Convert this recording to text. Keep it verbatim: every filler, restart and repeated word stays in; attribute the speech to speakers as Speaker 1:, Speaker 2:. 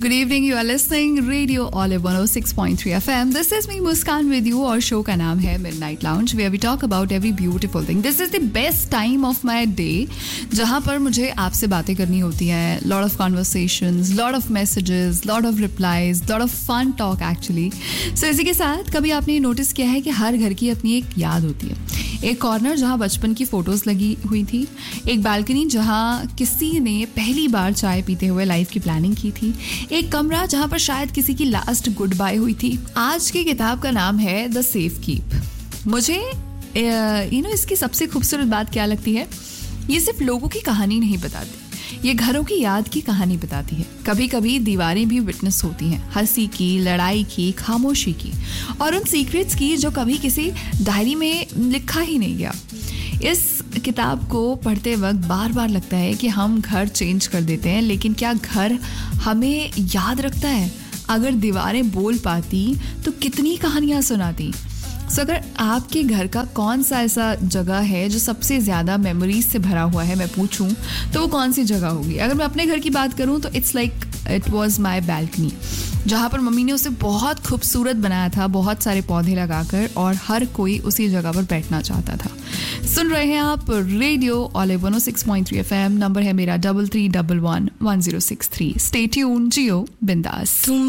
Speaker 1: Good evening, you are listening Radio Olive one oh six point three F M. This is me Muskan with you और show का नाम है Midnight Lounge where we talk about every beautiful thing. This is the best time of my day जहाँ पर मुझे आपसे बातें करनी होती हैं. Lot of conversations, lot of messages, lot of replies, lot of fun talk actually. So इसी के साथ कभी आपने नोटिस किया है कि हर घर की अपनी एक याद होती है. एक कॉर्नर जहाँ बचपन की फोटोज लगी हुई थी, एक बालकनी जहाँ किसी ने पहली बार चाय पीते हुए लाइफ की प्लानिंग की थी, एक कमरा जहाँ पर शायद किसी की लास्ट गुड बाय हुई थी. आज की किताब का नाम है द सेफ कीप. मुझे यू नो इसकी सबसे खूबसूरत बात क्या लगती है, ये सिर्फ लोगों की कहानी नहीं बताती, ये घरों की याद की कहानी बताती है. कभी कभी दीवारें भी विटनेस होती हैं, हंसी की, लड़ाई की, खामोशी की और उन सीक्रेट्स की जो कभी किसी डायरी में लिखा ही नहीं गया. इस किताब को पढ़ते वक्त बार बार लगता है कि हम घर चेंज कर देते हैं, लेकिन क्या घर हमें याद रखता है? अगर दीवारें बोल पाती तो कितनी कहानियाँ सुनाती. सो अगर आपके घर का कौन सा ऐसा जगह है जो सबसे ज़्यादा मेमोरीज से भरा हुआ है, मैं पूछूं तो वो कौन सी जगह होगी? अगर मैं अपने घर की बात करूं तो it's like it was my balcony, जहाँ पर मम्मी ने उसे बहुत खूबसूरत बनाया था, बहुत सारे पौधे लगाकर, और हर कोई उसी जगह पर बैठना चाहता था. सुन रहे हैं आप radio olive one oh six point three F M. Number है मेरा double three double one one zero six three. Stay tune, जियो बिंदास.